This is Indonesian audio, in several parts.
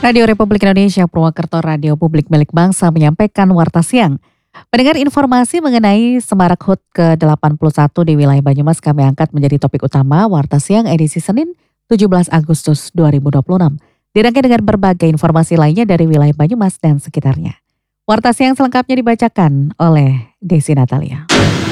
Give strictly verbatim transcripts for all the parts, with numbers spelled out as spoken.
Radio Republik Indonesia Purwokerto Radio Publik Milik Bangsa menyampaikan Warta Siang. Mendengar informasi mengenai Semarak H U T ke delapan puluh satu di wilayah Banyumas kami angkat menjadi topik utama Warta Siang edisi Senin tujuh belas Agustus dua ribu dua puluh enam. Dirangkai dengan berbagai informasi lainnya dari wilayah Banyumas dan sekitarnya. Warta Siang selengkapnya dibacakan oleh Desi Natalia.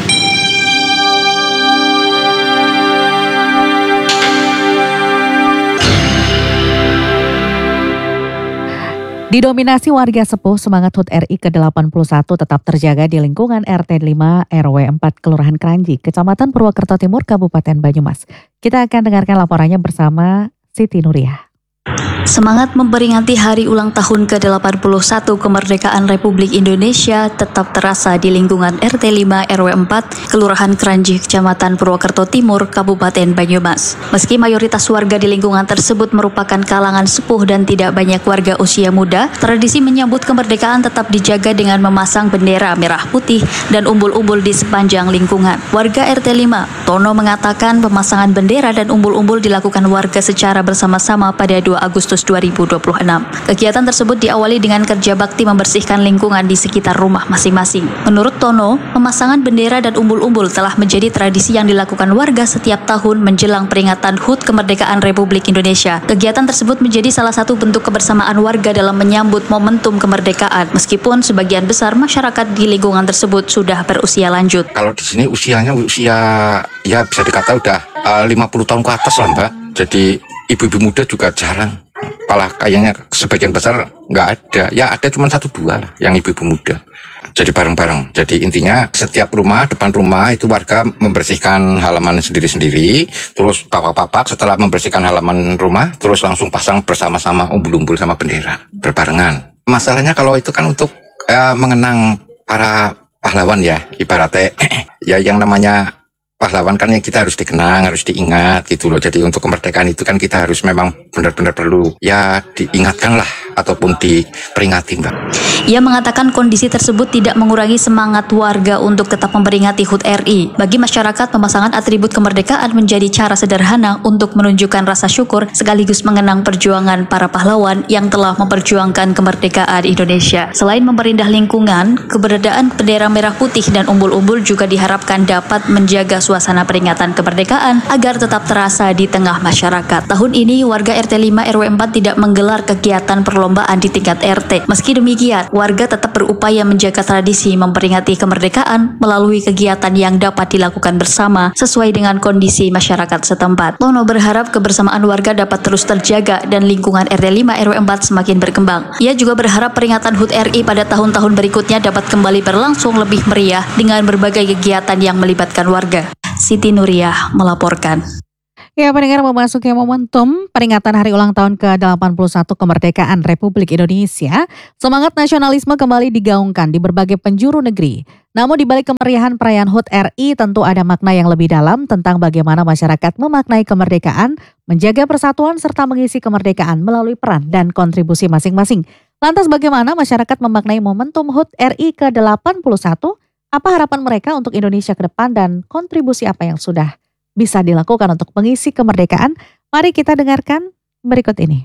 Didominasi warga sepuh, semangat H U T R I ke delapan puluh satu tetap terjaga di lingkungan R T lima R W empat Kelurahan Kranji, Kecamatan Purwokerto Timur, Kabupaten Banyumas. Kita akan dengarkan laporannya bersama Siti Nuriyah. Semangat memperingati hari ulang tahun ke delapan puluh satu kemerdekaan Republik Indonesia tetap terasa di lingkungan R T lima R W empat Kelurahan Kranji, Kecamatan Purwokerto Timur, Kabupaten Banyumas. Meski mayoritas warga di lingkungan tersebut merupakan kalangan sepuh dan tidak banyak warga usia muda, tradisi menyambut kemerdekaan tetap dijaga dengan memasang bendera merah putih dan umbul-umbul di sepanjang lingkungan. Warga R T lima, Tono, mengatakan pemasangan bendera dan umbul-umbul dilakukan warga secara bersama-sama pada dua Agustus dua ribu dua puluh enam. Kegiatan tersebut diawali dengan kerja bakti membersihkan lingkungan di sekitar rumah masing-masing. Menurut Tono, pemasangan bendera dan umbul-umbul telah menjadi tradisi yang dilakukan warga setiap tahun menjelang peringatan H U T Kemerdekaan Republik Indonesia. Kegiatan tersebut menjadi salah satu bentuk kebersamaan warga dalam menyambut momentum kemerdekaan, meskipun sebagian besar masyarakat di lingkungan tersebut sudah berusia lanjut. Kalau di sini usianya usia ya bisa dikata udah uh, lima puluh tahun ke atas lah, Mbak. Jadi ibu-ibu muda juga jarang. Malah kayaknya sebagian besar nggak ada. Ya ada cuma satu dua lah yang ibu-ibu muda. Jadi bareng-bareng. Jadi intinya setiap rumah, depan rumah itu warga membersihkan halaman sendiri-sendiri. Terus papak-papak setelah membersihkan halaman rumah, terus langsung pasang bersama-sama umbul-umbul sama bendera. Berbarengan. Masalahnya kalau itu kan untuk eh, mengenang para pahlawan ya. Ibaratnya ya yang namanya pahlawan kan yang kita harus dikenang, harus diingat gitu loh. Jadi untuk kemerdekaan itu kan kita harus memang benar-benar perlu ya diingatkan lah ataupun diperingati, Mbak. Ia mengatakan kondisi tersebut tidak mengurangi semangat warga untuk tetap memperingati H U T R I. Bagi masyarakat, pemasangan atribut kemerdekaan menjadi cara sederhana untuk menunjukkan rasa syukur sekaligus mengenang perjuangan para pahlawan yang telah memperjuangkan kemerdekaan Indonesia. Selain memperindah lingkungan, keberadaan bendera merah putih dan umbul-umbul juga diharapkan dapat menjaga suasana peringatan kemerdekaan agar tetap terasa di tengah masyarakat. Tahun ini warga R T lima R W empat tidak menggelar kegiatan perlombaan di tingkat R T. Meski demikian, warga tetap berupaya menjaga tradisi memperingati kemerdekaan melalui kegiatan yang dapat dilakukan bersama sesuai dengan kondisi masyarakat setempat. Tono berharap kebersamaan warga dapat terus terjaga dan lingkungan R T lima R W empat semakin berkembang. Ia juga berharap peringatan H U T R I pada tahun-tahun berikutnya dapat kembali berlangsung lebih meriah dengan berbagai kegiatan yang melibatkan warga. Siti Nuriyah melaporkan. Ya, pendengar, memasuki momentum peringatan hari ulang tahun ke delapan puluh satu kemerdekaan Republik Indonesia, semangat nasionalisme kembali digaungkan di berbagai penjuru negeri. Namun di balik kemeriahan perayaan H U T R I tentu ada makna yang lebih dalam tentang bagaimana masyarakat memaknai kemerdekaan, menjaga persatuan serta mengisi kemerdekaan melalui peran dan kontribusi masing-masing. Lantas bagaimana masyarakat memaknai momentum H U T R I ke delapan puluh satu? Apa harapan mereka untuk Indonesia ke depan dan kontribusi apa yang sudah bisa dilakukan untuk mengisi kemerdekaan? Mari kita dengarkan berikut ini.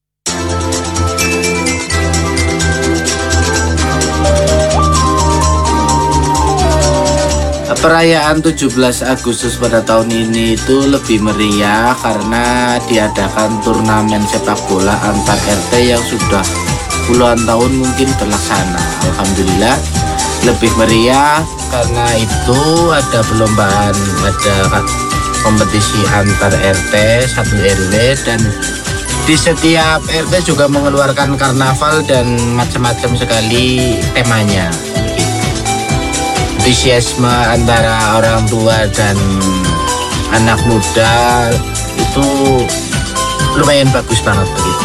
Perayaan tujuh belas Agustus pada tahun ini itu lebih meriah karena diadakan turnamen sepak bola antar R T yang sudah puluhan tahun mungkin terlaksana. Alhamdulillah lebih meriah karena itu ada perlombaan, ada kompetisi antar R T, satu R W, dan di setiap R T juga mengeluarkan karnaval dan macam-macam sekali temanya. Antusiasme antara orang tua dan anak muda itu lumayan bagus banget begitu.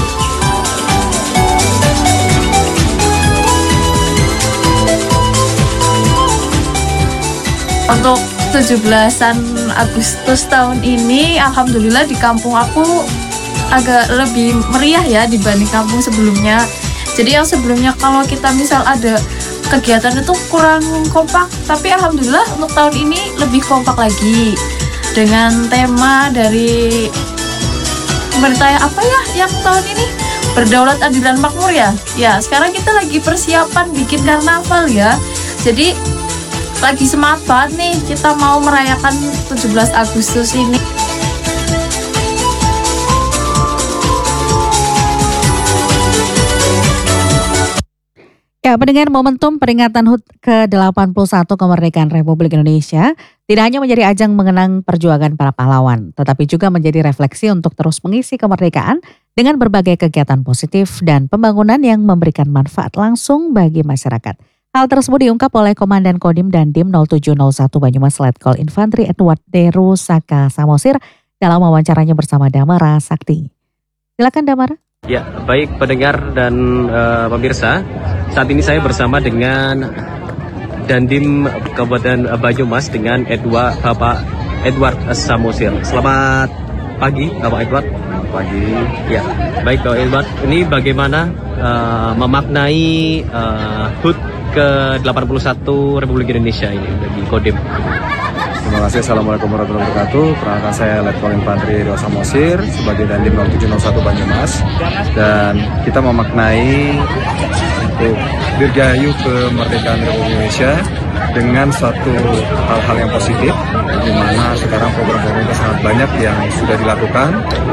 Untuk tujuh belasan Agustus tahun ini, alhamdulillah di kampung aku agak lebih meriah ya dibanding kampung sebelumnya. Jadi yang sebelumnya kalau kita misal ada kegiatan itu kurang kompak, tapi alhamdulillah untuk tahun ini lebih kompak lagi dengan tema dari pemerintah apa ya yang tahun ini berdaulat adil dan makmur ya. Ya, sekarang kita lagi persiapan bikin karnaval ya. Jadi lagi semangat banget nih kita mau merayakan tujuh belas Agustus ini. Ya, pendengar, momentum peringatan H U T ke delapan puluh satu kemerdekaan Republik Indonesia tidak hanya menjadi ajang mengenang perjuangan para pahlawan, tetapi juga menjadi refleksi untuk terus mengisi kemerdekaan dengan berbagai kegiatan positif dan pembangunan yang memberikan manfaat langsung bagi masyarakat. Hal tersebut diungkap oleh Komandan Kodim dan Dim nol tujuh nol satu Banyumas Letkol Infantri Edward Deru Saka Samosir dalam wawancaranya bersama Damara Sakti. Silakan Damara. Ya, baik pendengar dan uh, pemirsa, saat ini saya bersama dengan Dandim Kabupaten Banyumas dengan Edward, Bapak Edward Samosir. Selamat pagi, Bapak Edward. Pagi. Ya, baik Bapak Edward. Ini bagaimana uh, memaknai uh, H U T ke delapan puluh satu Republik Indonesia ini bagi Kodim? Terima kasih. Assalamualaikum warahmatullahi wabarakatuh. Perkenalkan saya Letkol Infantri Edward Samosir sebagai Dandim nol tujuh nol satu Banyumas, dan kita memaknai untuk dirgahayu kemerdekaan Republik Indonesia dengan suatu hal-hal yang positif, di mana sekarang program-program sangat banyak yang sudah dilakukan,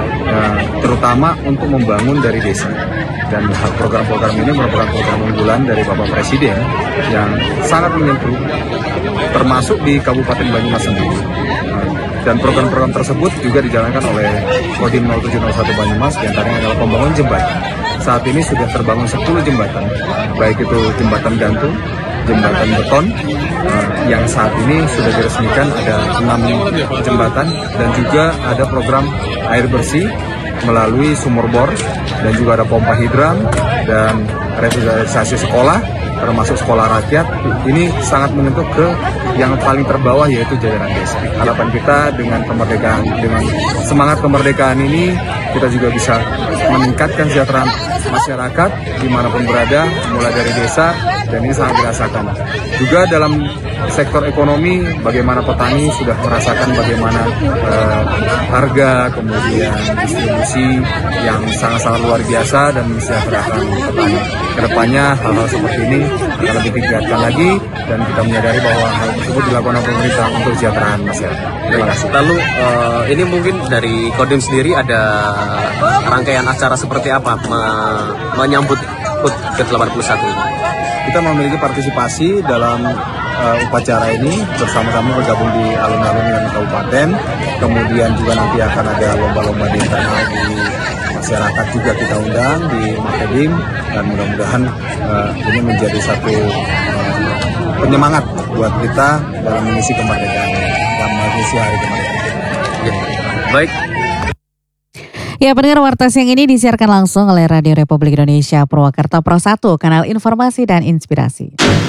terutama untuk membangun dari desa. Dan program-program ini merupakan program unggulan dari Bapak Presiden yang sangat menyentuh, termasuk di Kabupaten Banyumas sendiri. Dan program-program tersebut juga dijalankan oleh Kodim nol tujuh nol satu Banyumas, yang antaranya adalah pembangunan jembatan. Saat ini sudah terbangun sepuluh jembatan, baik itu jembatan gantung, jembatan beton, uh, yang saat ini sudah diresmikan ada enam jembatan, dan juga ada program air bersih melalui sumur bor, dan juga ada pompa hidran dan revitalisasi sekolah, termasuk sekolah rakyat. Ini sangat menyentuh ke yang paling terbawah, yaitu jajaran desa. Harapan kita dengan kemerdekaan, dengan semangat kemerdekaan ini, kita juga bisa meningkatkan kesejahteraan masyarakat dimanapun berada, mulai dari desa, dan ini sangat dirasakan. Juga dalam sektor ekonomi, bagaimana petani sudah merasakan bagaimana eh, harga, kemudian distribusi yang sangat-sangat luar biasa dan mensejahterakan petani. Kedepannya hal-hal seperti ini akan lebih ditingkatkan lagi, dan kita menyadari bahwa hal tersebut dilakukan oleh pemerintah untuk kesejahteraan masyarakat. Terima kasih. Lalu uh, ini mungkin dari Kodim sendiri ada rangkaian acara seperti apa me- menyambut H U T ke delapan puluh satu ini? Kita memiliki partisipasi dalam uh, upacara ini, bersama-sama bergabung di alun-alun dan kabupaten. Kemudian juga nanti akan ada lomba-lomba di internal di masyarakat juga kita undang di Makedim, dan mudah-mudahan uh, ini menjadi satu uh, penyemangat buat kita dalam mengisi kemerdekaan dan mengisi hari kemerdekaan. Ya. Baik. Ya, pendengar, warta siang ini disiarkan langsung oleh Radio Republik Indonesia Purwakarta Pro satu, kanal informasi dan inspirasi.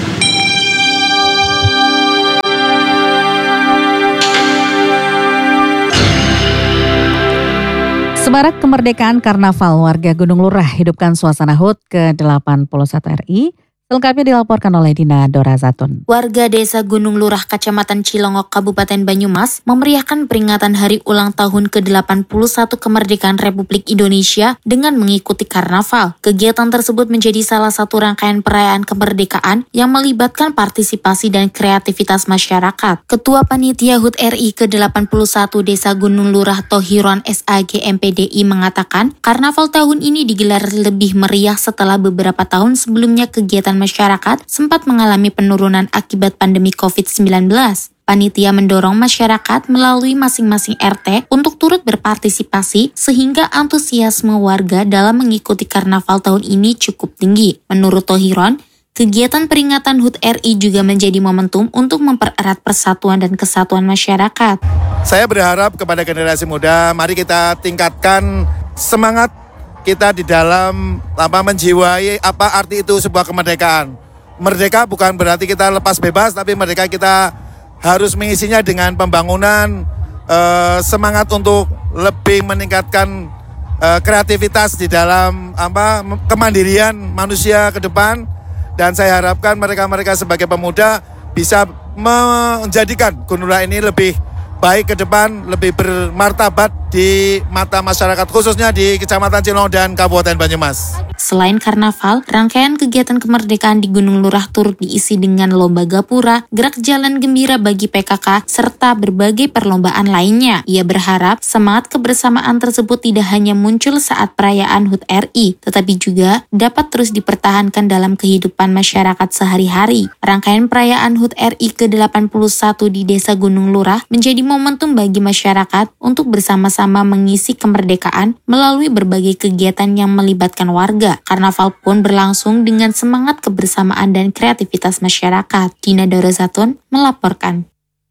Semarak kemerdekaan karnaval, warga Gunung Lurah hidupkan suasana H U T ke delapan puluh satu R I. Selengkapnya dilaporkan oleh Dina Dorazatun. Warga desa Gunung Lurah, Kecamatan Cilongok, Kabupaten Banyumas memeriahkan peringatan hari ulang tahun ke delapan puluh satu kemerdekaan Republik Indonesia dengan mengikuti karnaval. Kegiatan tersebut menjadi salah satu rangkaian perayaan kemerdekaan yang melibatkan partisipasi dan kreativitas masyarakat. Ketua Panitia H U T R I ke delapan puluh satu Desa Gunung Lurah Tohiron S A G M P D I mengatakan, karnaval tahun ini digelar lebih meriah setelah beberapa tahun sebelumnya kegiatan masyarakat sempat mengalami penurunan akibat pandemi covid sembilan belas. Panitia mendorong masyarakat melalui masing-masing R T untuk turut berpartisipasi sehingga antusiasme warga dalam mengikuti karnaval tahun ini cukup tinggi. Menurut Tohiron, kegiatan peringatan H U T R I juga menjadi momentum untuk mempererat persatuan dan kesatuan masyarakat. Saya berharap kepada generasi muda, mari kita tingkatkan semangat kita di dalam apa menjiwai apa arti itu sebuah kemerdekaan. Merdeka bukan berarti kita lepas bebas, tapi merdeka kita harus mengisinya dengan pembangunan, eh, semangat untuk lebih meningkatkan eh, kreativitas di dalam apa kemandirian manusia ke depan. Dan saya harapkan mereka-mereka sebagai pemuda bisa menjadikan Gunung Lurah ini lebih baik ke depan, lebih bermartabat di mata masyarakat khususnya di Kecamatan Cilong dan Kabupaten Banyumas. Selain karnaval, rangkaian kegiatan kemerdekaan di Gunung Lurah turut diisi dengan lomba gapura, gerak jalan gembira bagi P K K, serta berbagai perlombaan lainnya. Ia berharap semangat kebersamaan tersebut tidak hanya muncul saat perayaan H U T R I, tetapi juga dapat terus dipertahankan dalam kehidupan masyarakat sehari-hari. Rangkaian perayaan H U T R I ke delapan puluh satu di Desa Gunung Lurah menjadi momentum bagi masyarakat untuk bersama-sama mengisi kemerdekaan melalui berbagai kegiatan yang melibatkan warga. Karnaval pun berlangsung dengan semangat kebersamaan dan kreativitas masyarakat. Dina Dorozatun melaporkan.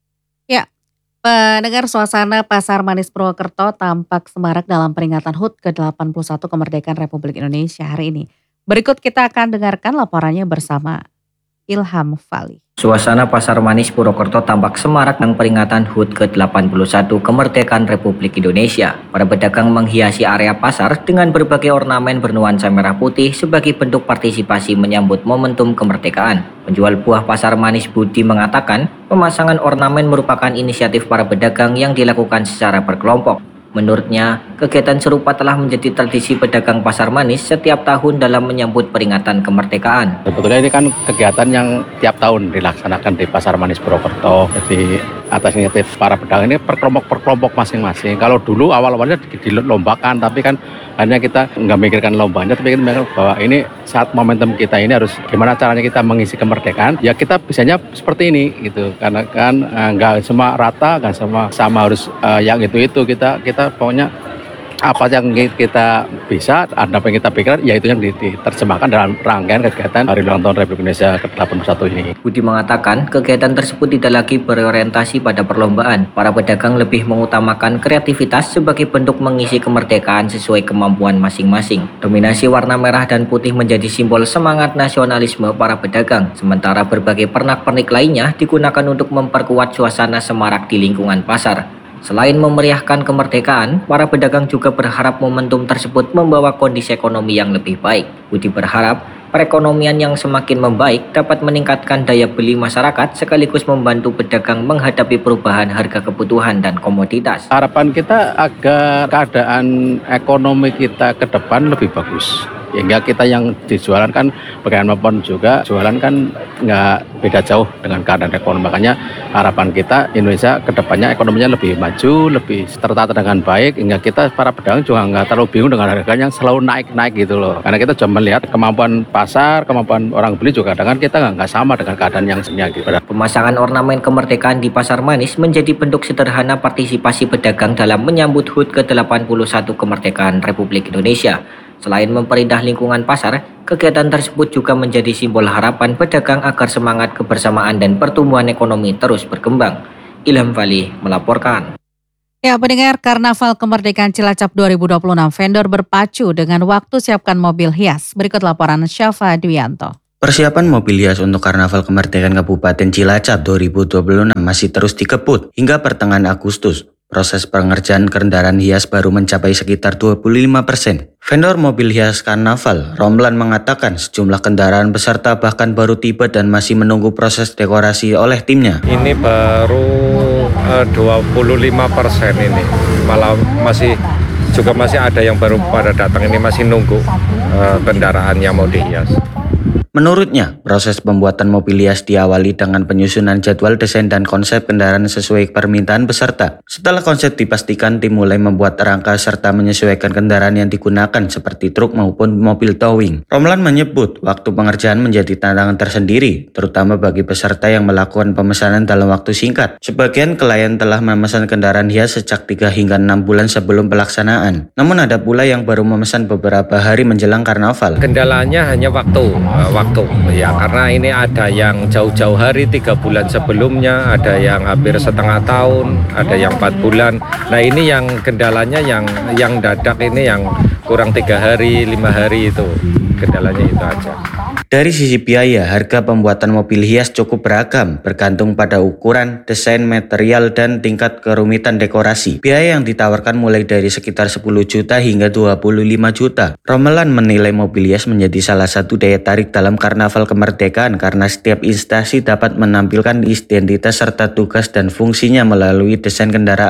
Ya, pendengar, suasana Pasar Manis Purwokerto tampak semarak dalam peringatan H U T ke delapan puluh satu Kemerdekaan Republik Indonesia hari ini. Berikut kita akan dengarkan laporannya bersama Ilham Fali. Suasana Pasar Manis Purwokerto tampak semarak dengan peringatan H U T ke delapan puluh satu Kemerdekaan Republik Indonesia. Para pedagang menghiasi area pasar dengan berbagai ornamen bernuansa merah putih sebagai bentuk partisipasi menyambut momentum kemerdekaan. Penjual buah Pasar Manis Budi mengatakan, pemasangan ornamen merupakan inisiatif para pedagang yang dilakukan secara berkelompok. Menurutnya, kegiatan serupa telah menjadi tradisi pedagang pasar manis setiap tahun dalam menyambut peringatan kemerdekaan. Sebetulnya ini kan kegiatan yang tiap tahun dilaksanakan di Pasar Manis Purwokerto. Jadi atas inisiatif para pedagang ini per kelompok-per kelompok masing-masing. Kalau dulu awal-awalnya dilombakan, tapi kan akhirnya kita nggak mikirkan lombanya, tapi kita mikirkan bahwa ini saat momentum kita ini harus gimana caranya kita mengisi kemerdekaan. Ya kita bisanya seperti ini gitu, karena kan nggak semua rata, nggak semua sama harus uh, yang itu-itu kita kita pokoknya apa yang kita bisa, apa yang kita pikirkan, yaitu yang diterjemahkan dalam rangkaian kegiatan Hari Ulang Tahun Republik Indonesia ke delapan puluh satu ini. Budi mengatakan kegiatan tersebut tidak lagi berorientasi pada perlombaan. Para pedagang lebih mengutamakan kreativitas sebagai bentuk mengisi kemerdekaan sesuai kemampuan masing-masing. Dominasi warna merah dan putih menjadi simbol semangat nasionalisme para pedagang, sementara berbagai pernak-pernik lainnya digunakan untuk memperkuat suasana semarak di lingkungan pasar. Selain memeriahkan kemerdekaan, para pedagang juga berharap momentum tersebut membawa kondisi ekonomi yang lebih baik. Budi berharap perekonomian yang semakin membaik dapat meningkatkan daya beli masyarakat sekaligus membantu pedagang menghadapi perubahan harga kebutuhan dan komoditas. Harapan kita agar keadaan ekonomi kita ke depan lebih bagus. Sehingga kita yang dijualan kan bagaimanapun juga jualan kan nggak beda jauh dengan keadaan ekonomi. Makanya harapan kita Indonesia ke depannya ekonominya lebih maju, lebih tertata dengan baik, hingga kita para pedagang juga nggak terlalu bingung dengan harga yang selalu naik-naik gitu loh. Karena kita juga melihat kemampuan pasar, kemampuan orang beli juga dengan kita nggak sama dengan keadaan yang sebenarnya gitu. Pemasangan ornamen kemerdekaan di Pasar Manis menjadi bentuk sederhana partisipasi pedagang dalam menyambut H U T ke delapan puluh satu Kemerdekaan Republik Indonesia. Selain memperindah lingkungan pasar, kegiatan tersebut juga menjadi simbol harapan pedagang agar semangat kebersamaan dan pertumbuhan ekonomi terus berkembang. Ilham Fali melaporkan. Ya, pendengar, Karnaval Kemerdekaan Cilacap dua ribu dua puluh enam vendor berpacu dengan waktu siapkan mobil hias. Berikut laporan Syafa Dwianto. Persiapan mobil hias untuk Karnaval Kemerdekaan Kabupaten Cilacap dua ribu dua puluh enam masih terus dikebut hingga pertengahan Agustus. Proses pengerjaan kendaraan hias baru mencapai sekitar dua puluh lima persen. Vendor mobil hias Karnaval, Romlan, mengatakan sejumlah kendaraan peserta bahkan baru tiba dan masih menunggu proses dekorasi oleh timnya. Ini baru uh, dua puluh lima persen ini, malah masih juga masih ada yang baru pada datang, ini masih nunggu uh, kendaraan yang mau dihias. Menurutnya, proses pembuatan mobil hias diawali dengan penyusunan jadwal desain dan konsep kendaraan sesuai permintaan peserta. Setelah konsep dipastikan, tim mulai membuat rangka serta menyesuaikan kendaraan yang digunakan seperti truk maupun mobil towing. Romlan menyebut waktu pengerjaan menjadi tantangan tersendiri, terutama bagi peserta yang melakukan pemesanan dalam waktu singkat. Sebagian klien telah memesan kendaraan hias sejak tiga hingga enam bulan sebelum pelaksanaan. Namun ada pula yang baru memesan beberapa hari menjelang Karnaval. Kendalanya hanya waktu. Waktu ya, karena ini ada yang jauh-jauh hari tiga bulan sebelumnya, ada yang hampir setengah tahun, ada yang empat bulan. Nah ini yang kendalanya yang yang dadak ini yang kurang tiga hari, lima hari itu kendalanya itu aja. Dari sisi biaya, harga pembuatan mobil hias cukup beragam, bergantung pada ukuran, desain, material, dan tingkat kerumitan dekorasi. Biaya yang ditawarkan mulai dari sekitar sepuluh juta hingga dua puluh lima juta. Romelan menilai mobil hias menjadi salah satu daya tarik dalam Karnaval Kemerdekaan karena setiap instansi dapat menampilkan identitas serta tugas dan fungsinya melalui desain kendaraan.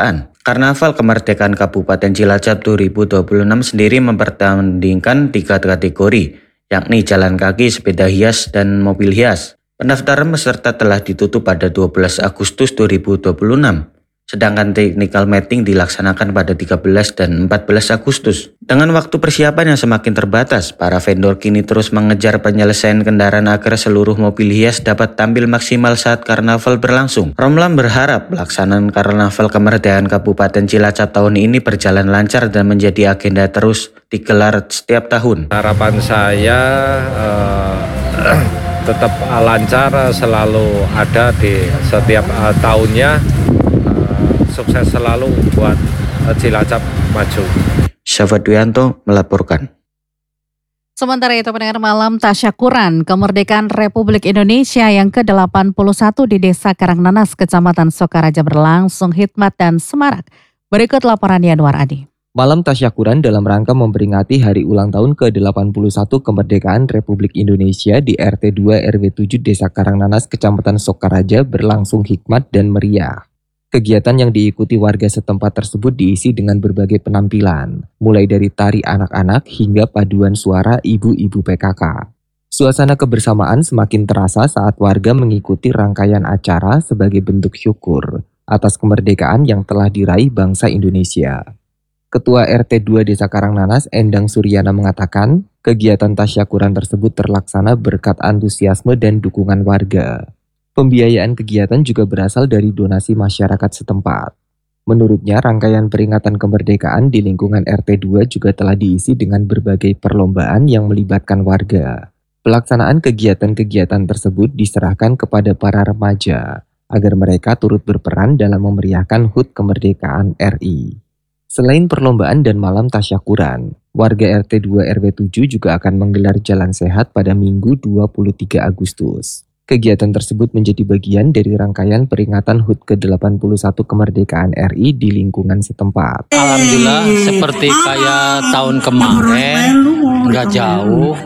Karnaval Kemerdekaan Kabupaten Cilacap dua ribu dua puluh enam sendiri mempertandingkan tiga kategori, yakni jalan kaki, sepeda hias, dan mobil hias. Pendaftaran peserta telah ditutup pada dua belas Agustus dua ribu dua puluh enam. Sedangkan technical meeting dilaksanakan pada tiga belas dan empat belas Agustus. Dengan waktu persiapan yang semakin terbatas, para vendor kini terus mengejar penyelesaian kendaraan agar seluruh mobil hias dapat tampil maksimal saat karnaval berlangsung. Romlan berharap pelaksanaan Karnaval Kemerdekaan Kabupaten Cilacap tahun ini berjalan lancar dan menjadi agenda terus digelar setiap tahun. Harapan saya uh, tetap lancar, selalu ada di setiap uh, tahunnya. Sukses selalu buat Cilacap maju. Syafat Wianto melaporkan. Sementara itu pendengar malam tasyakuran kemerdekaan Republik Indonesia yang ke delapan puluh satu di Desa Karangnanas, Kecamatan Sokaraja berlangsung hikmat dan semarak. Berikut laporan Yanwar Adi. Malam tasyakuran dalam rangka memperingati hari ulang tahun ke delapan puluh satu kemerdekaan Republik Indonesia di R T dua R W tujuh Desa Karangnanas, Kecamatan Sokaraja berlangsung hikmat dan meriah. Kegiatan yang diikuti warga setempat tersebut diisi dengan berbagai penampilan, mulai dari tari anak-anak hingga paduan suara ibu-ibu P K K. Suasana kebersamaan semakin terasa saat warga mengikuti rangkaian acara sebagai bentuk syukur atas kemerdekaan yang telah diraih bangsa Indonesia. Ketua R T dua Desa Karangnanas, Endang Suryana mengatakan, kegiatan tasyakuran tersebut terlaksana berkat antusiasme dan dukungan warga. Pembiayaan kegiatan juga berasal dari donasi masyarakat setempat. Menurutnya, rangkaian peringatan kemerdekaan di lingkungan R T dua juga telah diisi dengan berbagai perlombaan yang melibatkan warga. Pelaksanaan kegiatan-kegiatan tersebut diserahkan kepada para remaja, agar mereka turut berperan dalam memeriahkan H U T kemerdekaan R I. Selain perlombaan dan malam tasyakuran, warga R T dua R W tujuh juga akan menggelar jalan sehat pada Minggu dua puluh tiga Agustus. Kegiatan tersebut menjadi bagian dari rangkaian peringatan H U T ke delapan puluh satu kemerdekaan R I di lingkungan setempat. Alhamdulillah seperti kayak tahun kemarin, nggak jauh,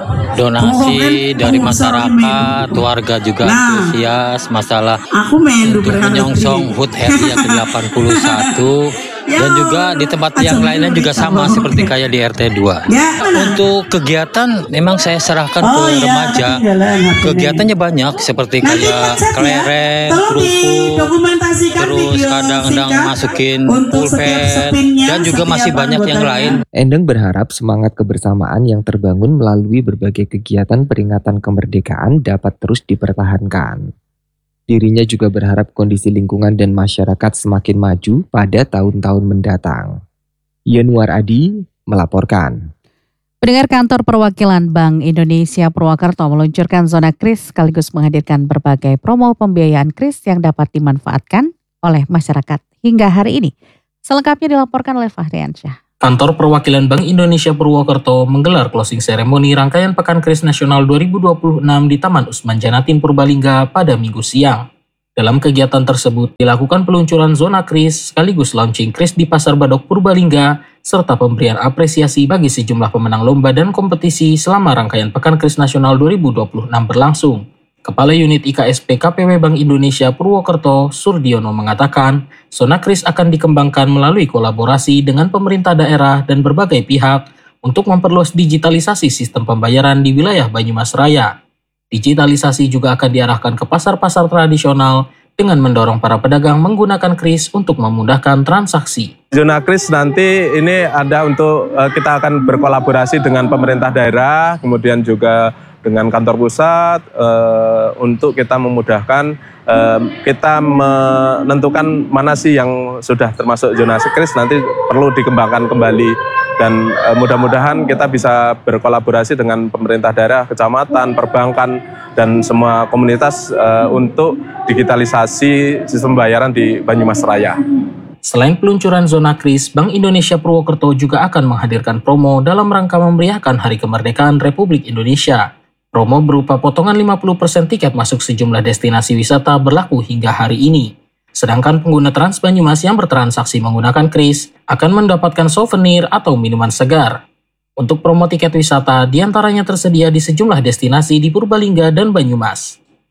donasi dari masyarakat, warga juga antusias masalah untuk menyongsong H U T R I yang ke delapan puluh satu. Dan juga di tempat yang lainnya juga sama seperti kayak di R T dua. Untuk kegiatan memang saya serahkan ke remaja. Kegiatannya banyak seperti kayak kelereng, kerupuk, terus kadang-kadang masukin pulpen, dan juga masih banyak yang lain. Endang berharap semangat kebersamaan yang terbangun melalui berbagai kegiatan peringatan kemerdekaan dapat terus dipertahankan. Dirinya juga berharap kondisi lingkungan dan masyarakat semakin maju pada tahun-tahun mendatang. Yanwar Adi melaporkan. Pendengar, Kantor Perwakilan Bank Indonesia Purwokerto meluncurkan zona kris sekaligus menghadirkan berbagai promo pembiayaan kris yang dapat dimanfaatkan oleh masyarakat hingga hari ini. Selengkapnya dilaporkan oleh Fahriansyah. Kantor Perwakilan Bank Indonesia Purwokerto menggelar closing ceremony rangkaian Pekan Kris Nasional dua ribu dua puluh enam di Taman Usman Janatin Purbalingga pada Minggu siang. Dalam kegiatan tersebut dilakukan peluncuran zona kris sekaligus launching kris di Pasar Badok Purbalingga serta pemberian apresiasi bagi sejumlah pemenang lomba dan kompetisi selama rangkaian Pekan Kris Nasional dua ribu dua puluh enam berlangsung. Kepala Unit I K S P K P W Bank Indonesia Purwokerto, Surdiono mengatakan, zona kris akan dikembangkan melalui kolaborasi dengan pemerintah daerah dan berbagai pihak untuk memperluas digitalisasi sistem pembayaran di wilayah Banyumas Raya. Digitalisasi juga akan diarahkan ke pasar-pasar tradisional dengan mendorong para pedagang menggunakan kris untuk memudahkan transaksi. Zona kris nanti ini ada untuk kita akan berkolaborasi dengan pemerintah daerah, kemudian juga dengan kantor pusat uh, untuk kita memudahkan uh, kita menentukan mana sih yang sudah termasuk zona kris nanti perlu dikembangkan kembali dan uh, mudah-mudahan kita bisa berkolaborasi dengan pemerintah daerah, kecamatan, perbankan dan semua komunitas uh, untuk digitalisasi sistem pembayaran di Banyumas Raya. Selain peluncuran zona kris, Bank Indonesia Purwokerto juga akan menghadirkan promo dalam rangka memeriahkan Hari Kemerdekaan Republik Indonesia. Promo berupa potongan lima puluh persen tiket masuk sejumlah destinasi wisata berlaku hingga hari ini. Sedangkan pengguna Trans Banyumas yang bertransaksi menggunakan kris akan mendapatkan souvenir atau minuman segar. Untuk promo tiket wisata, diantaranya tersedia di sejumlah destinasi di Purbalingga dan Banyumas.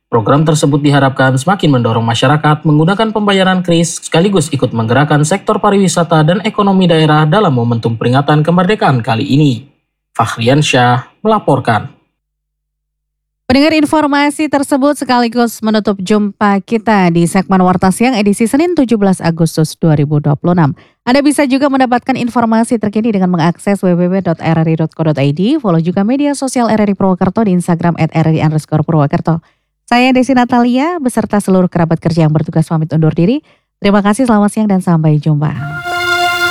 Program tersebut diharapkan semakin mendorong masyarakat menggunakan pembayaran kris sekaligus ikut menggerakkan sektor pariwisata dan ekonomi daerah dalam momentum peringatan kemerdekaan kali ini. Fahrian Syah melaporkan. Pendengar, informasi tersebut sekaligus menutup jumpa kita di segmen Warta Siang edisi Senin tujuh belas Agustus dua ribu dua puluh enam. Anda bisa juga mendapatkan informasi terkini dengan mengakses w w w titik r r i titik co titik i d, follow juga media sosial R R I Purwokerto di Instagram at r r i underscore Purwokerto. Saya Desi Natalia beserta seluruh kerabat kerja yang bertugas pamit undur diri. Terima kasih, selamat siang dan sampai jumpa.